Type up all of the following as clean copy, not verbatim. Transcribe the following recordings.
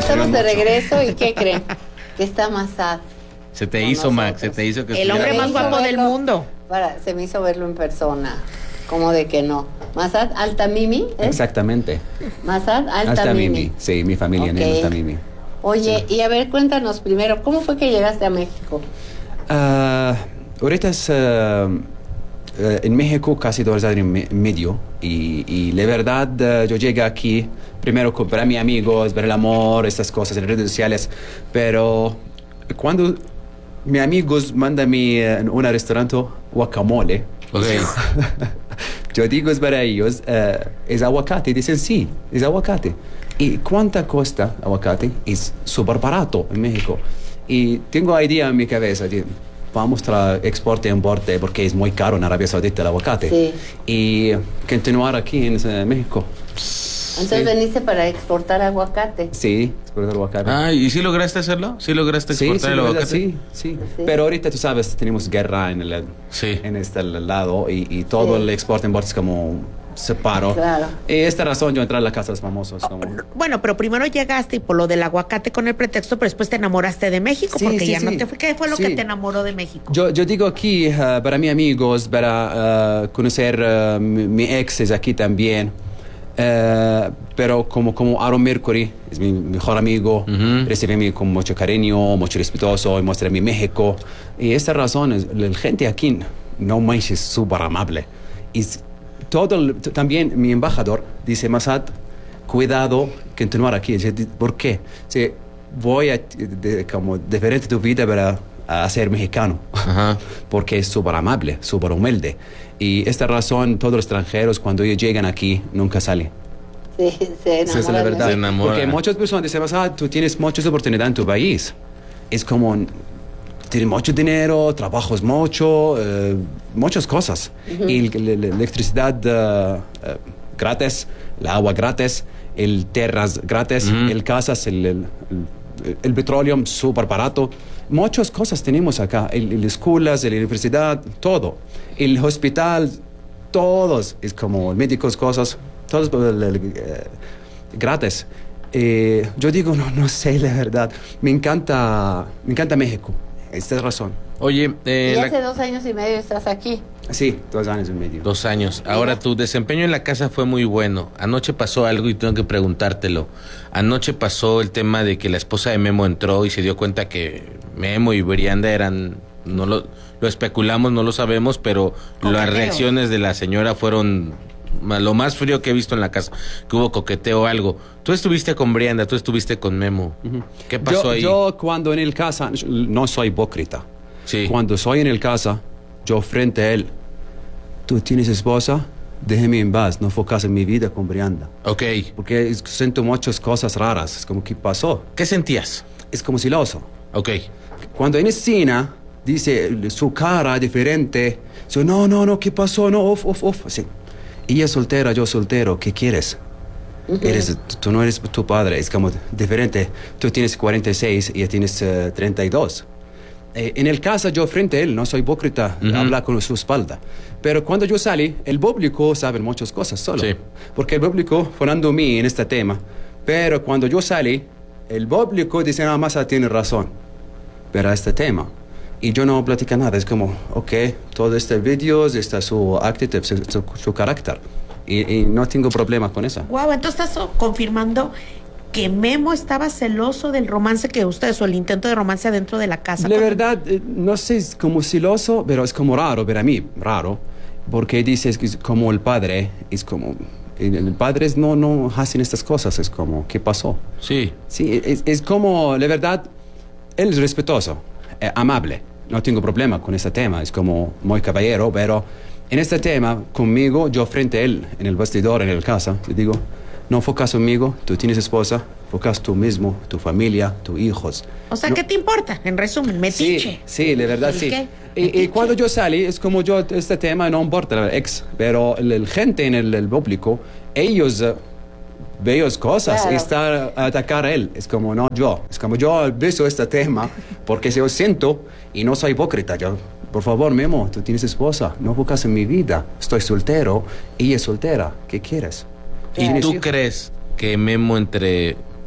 estamos de regreso y ¿qué creen? Que está Massad. Se te hizo, Max, se te hizo que el hombre más guapo del mundo. Se me hizo verlo en persona. ¿Cómo de que no? Massad Altamimi, ¿es? Exactamente. Massad Altamimi. Sí, mi familia en Altamimi. Oye, y a ver, cuéntanos primero, ¿cómo fue que llegaste a México? Ahorita es en México casi 2 años y medio. Y la verdad, yo llegué aquí primero para mis amigos, ver el amor, estas cosas en redes sociales. Pero cuando mis amigos mandan en un restaurante guacamole, okay. Yo digo es para ellos, ¿es aguacate? Dicen sí, es aguacate. ¿Y cuánto cuesta aguacate? Es súper barato en México. Y tengo idea en mi cabeza de vamos a exporte e importe porque es muy caro en Arabia Saudita el aguacate. Sí. Y continuar aquí en México. Entonces veniste para exportar aguacate. Sí, exportar aguacate. Ah, ¿y sí lograste hacerlo? ¿Sí lograste exportar el aguacate? Sí. Pero ahorita tú sabes, tenemos guerra en este lado y todo el exporte import es como separo. Claro. Y esta razón yo entré a la casa de los famosos. Como... Bueno, pero primero llegaste y por lo del aguacate con el pretexto, pero después te enamoraste de México porque ya no te fue. ¿Qué fue lo que te enamoró de México? Yo digo aquí para mis amigos, para conocer mi exes aquí también. Pero como Aaron Mercury es mi mejor amigo, recibí con mucho cariño, mucho respetuoso y muestra mi México. Y esta razón es la gente aquí no manches súper amable. Y también mi embajador dice, Massad, cuidado continuar aquí. ¿Por qué? Voy a como diferente tu vida para ser mexicano. Porque es súper amable, súper humilde. Y esta razón, todos los extranjeros, cuando ellos llegan aquí, nunca salen. Sí, se enamoran. Esa es la verdad. Se enamoran. Porque muchas personas dicen, tú tienes muchas oportunidades en tu país. Es como, tienes mucho dinero, trabajas mucho, muchas cosas. Y la electricidad gratis, el agua gratis, el tierras gratis, el casas, el petróleo súper barato. Muchas cosas tenemos acá, las escuelas, la universidad, todo. El hospital, todos, es como médicos, cosas, todos gratis. Yo digo, no sé, la verdad, me encanta México, esta es la razón. Oye, y hace 2 años y medio estás aquí. Sí, 2 años y medio. 2 años. Ahora, tu desempeño en la casa fue muy bueno. Anoche pasó algo y tengo que preguntártelo. Anoche pasó el tema de que la esposa de Memo entró y se dio cuenta que Memo y Brianda eran... no lo especulamos, no lo sabemos, pero las reacciones de la señora fueron lo más frío que he visto en la casa, que hubo coqueteo o algo. Tú estuviste con Brianda, tú estuviste con Memo. ¿Qué pasó ahí? Yo cuando en el casa, no soy hipócrita. Sí. Cuando soy en el casa, yo frente a él, tú tienes esposa, déjeme en paz, no enfocas en mi vida con Brianda. Ok. Porque siento muchas cosas raras, es como, ¿qué pasó? ¿Qué sentías? Es como celoso. Ok. Cuando en escena, dice su cara diferente, dice, no, ¿qué pasó? No, off. Sí. Ella es soltera, yo soltero, ¿qué quieres? Tú no eres tu padre, es como diferente. Tú tienes 46 y ella tienes 32. En el casa yo frente a él, no soy hipócrita, habla con su espalda. Pero cuando yo salí, el público sabe muchas cosas solo. Sí. Porque el público fonando mí en este tema. Pero cuando yo salí, el público dice, Massad tiene razón. Pero este tema. Y yo no platico nada, es como, ok, todo este video está su actitud, su carácter. Y no tengo problema con eso. Wow, entonces estás confirmando que Memo estaba celoso del romance que ustedes, o el intento de romance dentro de la casa. La verdad, no sé, es como celoso, pero es como raro para mí, porque dices que es como el padre, es como... El padre no hacen estas cosas, es como, ¿qué pasó? Sí. Sí, es como, la verdad, él es respetuoso, amable, no tengo problema con este tema, es como muy caballero, pero en este tema, conmigo, yo frente a él, en el vestidor, en el casa, le digo, no enfocas conmigo, tú tienes esposa, enfocas tú mismo, tu familia, tus hijos. O sea, ¿qué te importa? En resumen, metiche. Sí, la verdad, sí. Y cuando yo salí, es como yo, este tema no importa, el ex, pero la gente en el público, ellos ven cosas, claro. Y están a atacar a él, es como no yo, es como yo beso este tema, porque yo siento, y no soy hipócrita, yo, por favor, Memo, tú tienes esposa, no enfocas en mi vida, estoy soltero, ella es soltera, ¿qué quieres? ¿Y tú crees que Memo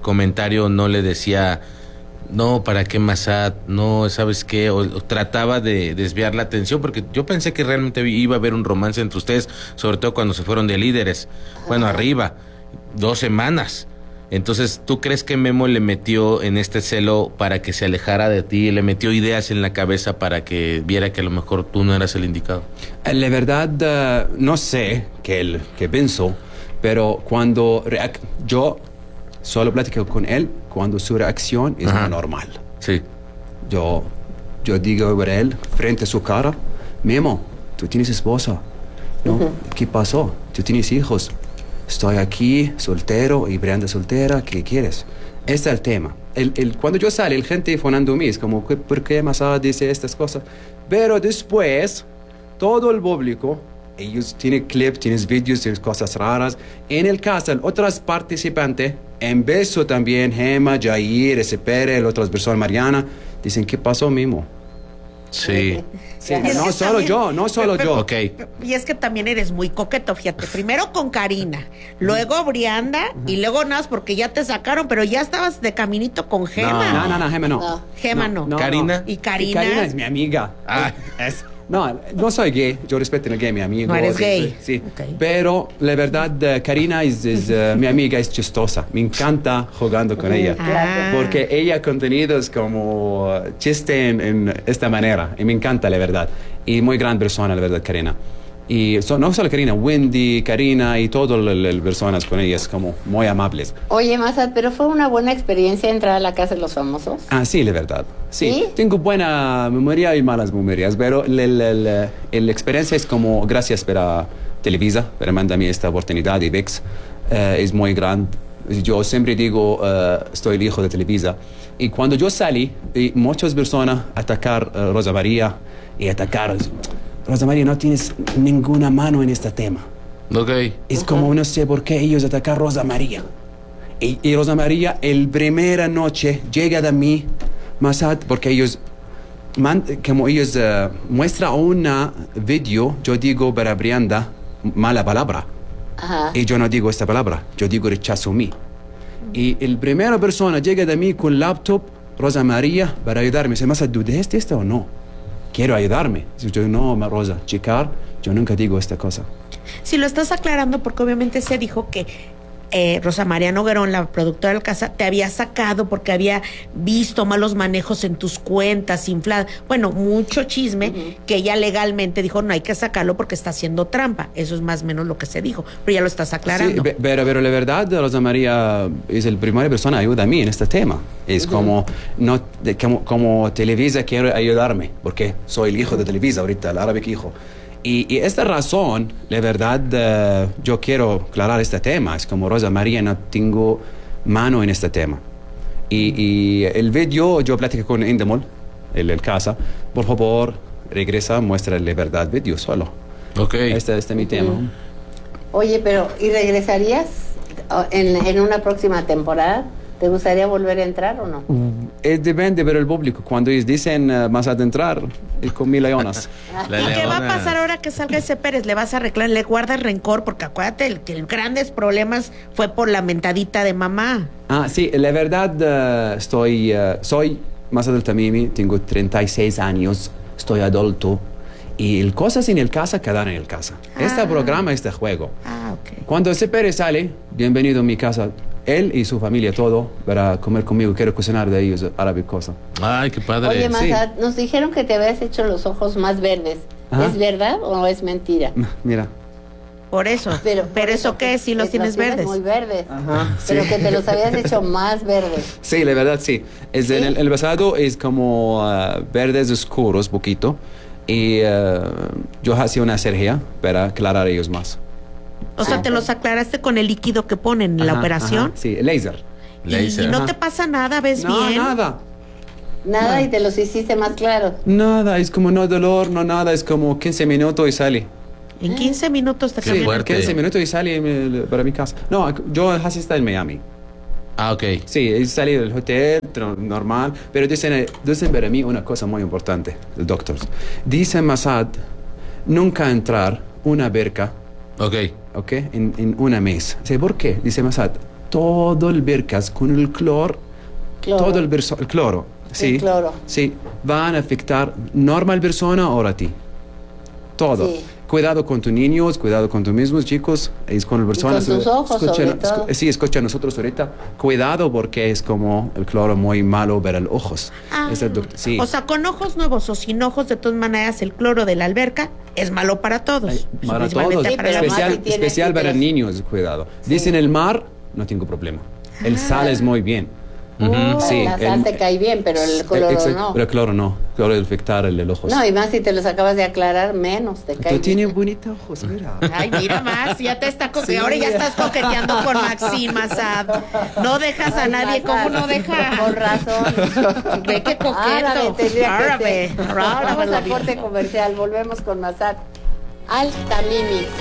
comentario no le decía, no, ¿para qué Massad? No, ¿sabes qué? O trataba de desviar la atención, porque yo pensé que realmente iba a haber un romance entre ustedes, sobre todo cuando se fueron de líderes. Bueno, arriba, 2 semanas. Entonces, ¿tú crees que Memo le metió en este celo para que se alejara de ti? ¿Le metió ideas en la cabeza para que viera que a lo mejor tú no eras el indicado? La verdad, no sé qué pensó, pero cuando yo solo platico con él cuando su reacción es normal. Sí. Yo digo para él, frente a su cara, Memo, tú tienes esposa, ¿no? ¿Qué pasó? ¿Tú tienes hijos? Estoy aquí, soltero, y Brianda soltera, ¿qué quieres? Este es el tema. Cuando yo salí, el gente fonando mí, es como, ¿por qué Massad dice estas cosas? Pero después, todo el público, ellos tienen clips, tienen vídeos, tienen cosas raras. En el caso, otras participantes, empezó también Gema, Jair, Pérez, otras personas, Mariana, dicen, ¿qué pasó, Mimo? Sí. Sí, no solo yo, no solo yo. Ok. Y es que también eres muy coqueto, fíjate. Primero con Karina, luego Brianda y luego nada, porque ya te sacaron, pero ya estabas de caminito con Gema. No, Gema no. Gema no. ¿Karina? Y Karina. Karina es mi amiga. No soy gay, yo respeto el gay, mi amigo. No eres gay. Sí, Okay. pero la verdad, Karina es mi amiga, es chistosa. Me encanta jugando con ella. Porque ella contenido es como chiste en esta manera. Y me encanta, la verdad. Y muy gran persona, la verdad, Karina. Y no solo Karina, Wendy, Karina y todas las personas con ellas como muy amables. Oye, Massad, pero fue una buena experiencia entrar a la casa de los famosos. Ah, sí, la verdad. ¿Sí? Tengo buena memoria y malas memorias, pero la experiencia es como gracias para Televisa, para mandarme esta oportunidad y VIX. Es muy grande. Yo siempre digo, estoy el hijo de Televisa. Y cuando yo salí, muchas personas atacar Rosa María y atacar... Rosa María, no tienes ninguna mano en este tema. Ok. Es como no sé por qué ellos atacan a Rosa María. Y Rosa María, el primera noche, llega a mí, Massad, porque ellos, como ellos muestran una video, yo digo para Brianda, mala palabra. Y yo no digo esta palabra, yo digo rechazo mí. Y el primera persona llega a mí con laptop, Rosa María, para ayudarme. Dice, Massad, ¿dudaste esto o no? Quiero ayudarme. Yo no, Rosa, chicar, yo nunca digo esta cosa. Si lo estás aclarando, porque obviamente se dijo que Rosa María Noguerón, la productora de la casa, te había sacado porque había visto malos manejos en tus cuentas, infladas. Bueno, mucho chisme que ella legalmente dijo, no hay que sacarlo porque está haciendo trampa. Eso es más o menos lo que se dijo, pero ya lo estás aclarando. Sí, pero la verdad, Rosa María es la primera persona que ayuda a mí en este tema. Es como Televisa quiere ayudarme, porque soy el hijo de Televisa ahorita, el árabe hijo. Y esta razón, la verdad, yo quiero aclarar este tema. Es como Rosa María no tengo mano en este tema. Y el video, yo platiqué con Endemol, el casa. Por favor, regresa, muestra la verdad, video solo. Ok. Este es mi tema. Oye, pero ¿y regresarías en una próxima temporada? ¿Te gustaría volver a entrar o no? Depende, pero el público, cuando ellos dicen más a entrar, es con 1000 leonas. ¿Y qué va a pasar ahora que salga ese Pérez? ¿Le vas a arreglar? ¿Le guardas rencor? Porque acuérdate que el grandes problemas fue por la mentadita de mamá. Sí, la verdad, soy Massad El-Tamimi, tengo 36 años, estoy adulto. Y las cosas en el casa quedan en el casa. Este programa, este juego. Ok. Cuando ese Pérez sale, bienvenido a mi casa. Él y su familia, todo, para comer conmigo. Quiero cocinar de ellos, árabe cosa. Ay, qué padre. Oye, Massad, nos dijeron que te habías hecho los ojos más verdes. ¿Es verdad o es mentira? Mira. Por eso. Pero eso qué, si los tienes verdes. Muy verdes. Pero que te los habías hecho más verdes. Sí, la verdad, sí. ¿Sí? En el pasado es como verdes oscuros, poquito. Y yo hacía una cirugía para aclarar ellos más. O sea, ¿te los aclaraste con el líquido que ponen en la operación? Sí, láser. ¿Y no te pasa nada? ¿Ves bien? Nada, y te los hiciste más claros. Nada, es como no dolor, no nada, es como 15 minutos y sale. En 15 minutos te cambian. fuerte. 15 minutos y sale para mi casa. No, yo así está en Miami. Ok. Sí, salí del hotel, normal, pero dicen para mí una cosa muy importante, el doctor. Dice Massad, nunca entrar una verca, Ok. en una mes. Dice, ¿por qué? Dice Massad, todo el albercas con el cloro. Todo el cloro. Sí, El cloro. Sí, van a afectar normal persona ahora a ti. Todo. Sí. Cuidado con tus niños, cuidado con tus mismos chicos, es con las personas. con tus ojos, sobre todo. Sí, escucha a nosotros ahorita. Cuidado porque es como el cloro muy malo para los ojos. Ah, Sí. O sea, con ojos nuevos o sin ojos, de todas maneras, el cloro de la alberca es malo para todos. Para Principalmente todos, Sí, para pero los- más si tienes- especial si para tienes- niños, cuidado. Dicen el mar, no tengo problema. El sal es muy bien. Sí, La sal te cae bien, pero el cloro exacto, no. Pero el cloro no. Cloro de afectar el ojo. No, y más si te los acabas de aclarar, menos te cae Tú tienes bien. bonitos ojos, mira. Ay, mira más, ya te está Sí. ahora ya estás coqueteando con Maxim Assad. No dejas a Ay, nadie, Mazar, ¿cómo no deja? Con razón. Ve qué coqueto. Árabe tendría que Árabe. ser. Vamos a corte comercial, volvemos con Mazar. Al Tamimi.